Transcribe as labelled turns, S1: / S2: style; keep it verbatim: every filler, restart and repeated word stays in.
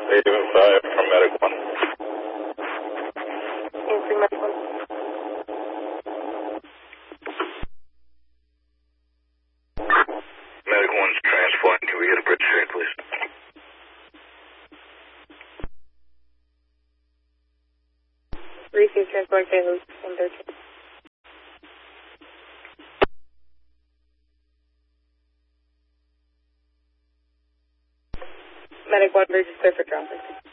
S1: Haven five from Medic one.
S2: Answering Medic one.
S1: Medic one's transporting. Can we get a bridge straight, please?
S2: Receive transport Taylor one thirteen. Medic one, bridge is clear for traffic.